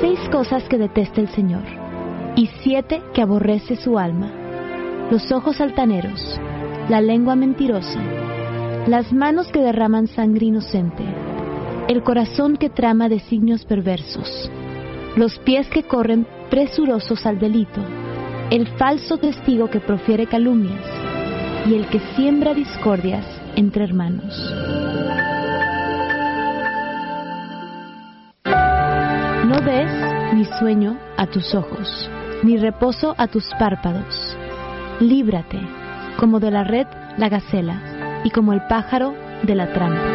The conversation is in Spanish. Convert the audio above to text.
6 cosas que detesta el Señor, y 7 que aborrece su alma: los ojos altaneros, la lengua mentirosa, las manos que derraman sangre inocente, el corazón que trama designios perversos, los pies que corren presurosos al delito, el falso testigo que profiere calumnias, y el que siembra discordias entre hermanos. No des ni sueño a tus ojos, ni reposo a tus párpados. Líbrate, como de la red la gacela, y como el pájaro de la trampa.